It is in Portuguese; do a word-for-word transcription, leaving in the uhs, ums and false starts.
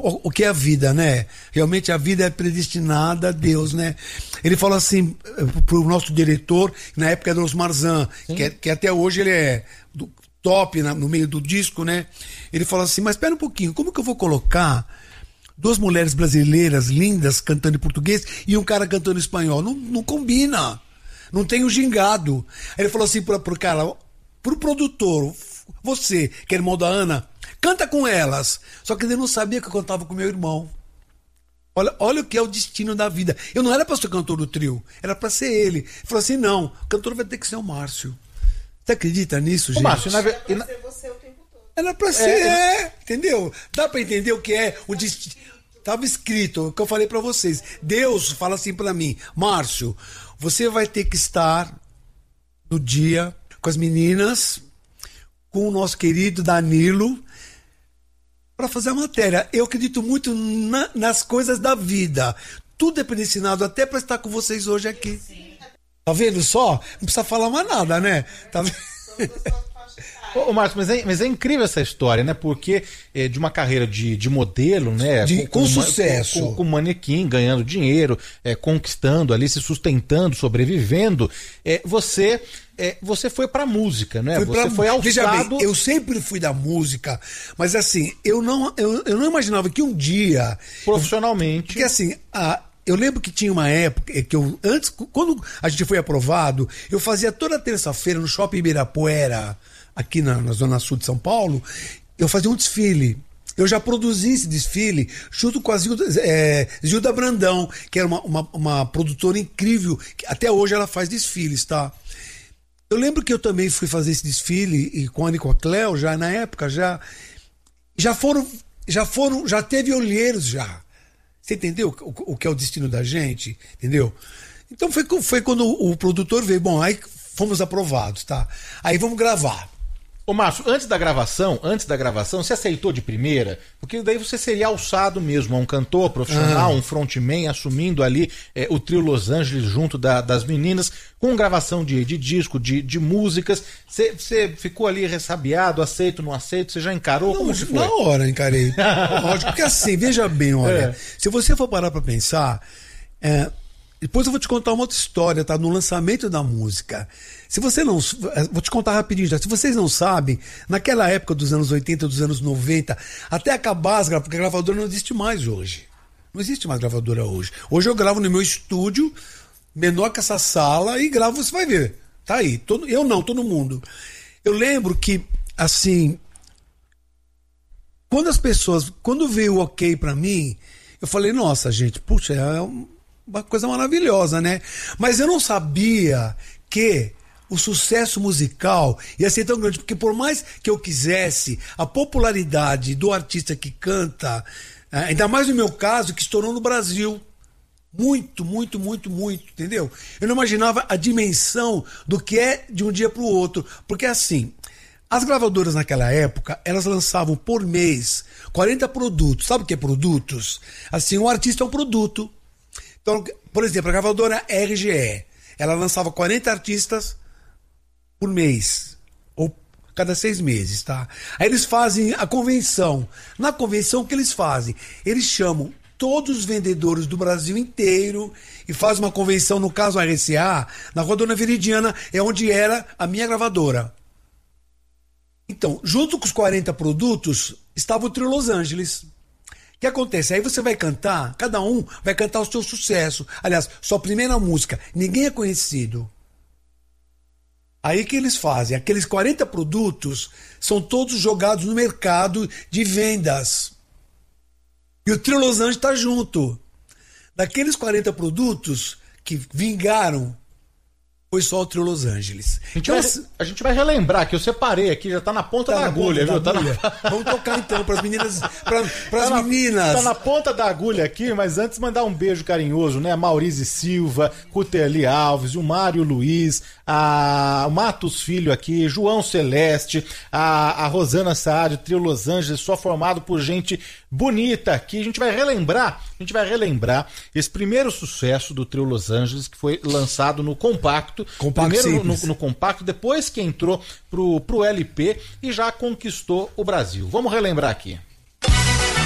o, o que é a vida, né? Realmente a vida é predestinada a Deus, né? Ele falou assim pro nosso diretor, na época era o Osmar Zan, que, que até hoje ele é do, top na, no meio do disco, né? Ele falou assim, mas espera um pouquinho, como que eu vou colocar duas mulheres brasileiras lindas cantando em português e um cara cantando em espanhol? Não, não combina. Não tem o gingado. Aí ele falou assim pro, pro cara, pro produtor, você, que é irmão da Ana, canta com elas. Só que ele não sabia que eu cantava com meu irmão. Olha, olha o que é o destino da vida. Eu não era pra ser cantor do trio, era pra ser ele. Ele falou assim, não, o cantor vai ter que ser o Márcio. Você acredita nisso, gente? O Márcio, na Era pra ser você o tempo todo. Era pra ser, é, é, entendeu? Dá pra entender o que é o destino. Tava escrito, o que eu falei pra vocês. Deus fala assim pra mim, Márcio, você vai ter que estar no dia com as meninas, com o nosso querido Danilo, para fazer a matéria. Eu acredito muito na, nas coisas da vida. Tudo é predestinado até para estar com vocês hoje aqui. Sim. Tá vendo só? Não precisa falar mais nada, né? Tá vendo? Ô, Márcio, mas é, mas é incrível essa história, né? Porque é, de uma carreira de, de modelo, né? De, com, com, com sucesso. Com, com manequim, ganhando dinheiro, é, conquistando ali, se sustentando, sobrevivendo. É, você, é, você foi pra música, né? Fui você pra, foi alçado... Veja bem, eu sempre fui da música, mas assim, eu não, eu, eu não imaginava que um dia... Profissionalmente... Porque assim, a... Eu lembro que tinha uma época que eu, antes, quando a gente foi aprovado, eu fazia toda terça-feira no Shopping Ibirapuera, aqui na, na Zona Sul de São Paulo, eu fazia um desfile. Eu já produzi esse desfile junto com a Zilda, é, Zilda Brandão, que era uma, uma, uma produtora incrível, que até hoje ela faz desfiles, tá? Eu lembro que eu também fui fazer esse desfile e com a Ana e com a Cléo, já na época, já, já foram, já foram, já teve olheiros já. Você entendeu o, o que é o destino da gente? Entendeu? Então foi, foi quando o, o produtor veio, bom, aí fomos aprovados, tá? Aí vamos gravar. Ô Márcio, antes da gravação, antes da gravação, você aceitou de primeira? Porque daí você seria alçado mesmo a um cantor profissional, ah. um frontman, assumindo ali é, o trio Los Angeles junto da, das meninas, com gravação de, de disco, de, de músicas. Você, você ficou ali ressabiado, aceito, não aceito? Você já encarou? Não, Como que foi? Na hora encarei. Lógico, porque assim, veja bem, olha, É. se você for parar pra pensar, é, depois eu vou te contar uma outra história, tá? No lançamento da música. Se você não... Vou te contar rapidinho já. Se vocês não sabem, naquela época dos anos oitenta, dos anos noventa, até acabar as gravadoras, porque a gravadora não existe mais hoje. Não existe mais gravadora hoje. Hoje eu gravo no meu estúdio, menor que essa sala, e gravo, você vai ver. Tá aí. Todo, eu não, todo mundo. Eu lembro que, assim... Quando as pessoas... Quando veio o ok pra mim, eu falei, nossa, gente, puxa, é uma coisa maravilhosa, né? Mas eu não sabia que o sucesso musical ia ser tão grande, porque por mais que eu quisesse, a popularidade do artista que canta, ainda mais no meu caso, que estourou no Brasil, muito, muito, muito, muito, entendeu? Eu não imaginava a dimensão do que é de um dia para o outro, porque assim, as gravadoras naquela época, elas lançavam por mês quarenta produtos. Sabe o que é produtos? Assim, um artista é um produto. Então, por exemplo, a gravadora R G E, ela lançava quarenta artistas por mês, ou cada seis meses, tá? Aí eles fazem a convenção. Na convenção, o que eles fazem? Eles chamam todos os vendedores do Brasil inteiro e fazem uma convenção, no caso a R C A, na Rua Dona Veridiana, é onde era a minha gravadora. Então, junto com os quarenta produtos, estava o trio Los Angeles. O que acontece? Aí você vai cantar, cada um vai cantar o seu sucesso. Aliás, sua primeira música, ninguém é conhecido. Aí que eles fazem? Aqueles quarenta produtos são todos jogados no mercado de vendas. E o trio Los Angeles está junto. Daqueles quarenta produtos que vingaram, foi só o trio Los Angeles. A gente, então, vai, a gente vai relembrar que eu separei aqui, já tá na ponta tá da na agulha, ponta viu? Da tá agulha. Na... Vamos tocar então pras meninas. Pra, pras tá meninas. Na, tá na ponta da agulha aqui, mas antes mandar um beijo carinhoso, né? A Maurício Silva, Cuteli Alves, o Mário Luiz, a, o Matos Filho aqui, João Celeste, a, a Rosana Saad, o trio Los Angeles, só formado por gente bonita aqui. A gente vai relembrar, a gente vai relembrar esse primeiro sucesso do trio Los Angeles, que foi lançado no Compacto. Compacto Primeiro no, no, no compacto, depois que entrou pro, pro L P e já conquistou o Brasil. Vamos relembrar aqui.